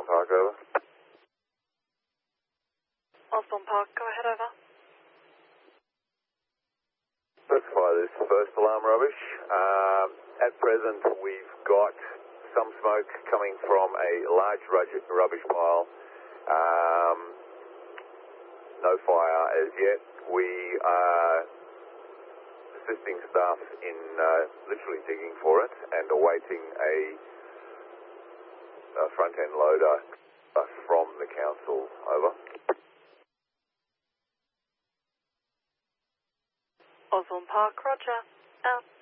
Osborne Park, over. Osborne Park, go ahead, over. Let's fire this first alarm rubbish. At present, we've got some smoke coming from a large rubbish pile. No fire as yet. We are assisting staff in literally digging for it and awaiting a front-end loader from the council. Over. Osborne Park, roger. Out.